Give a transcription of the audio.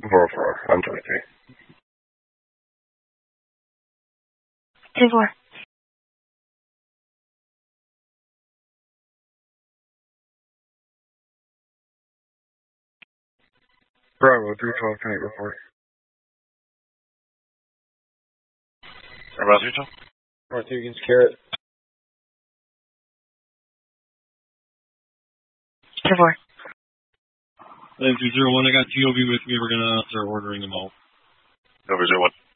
404, on 23. 2-4. Bravo, 312, tonight report. Bravo, 312. North Higgins, Carrot. 2-4. 201, I got TOV with me. We're going to start ordering them out. Over 01.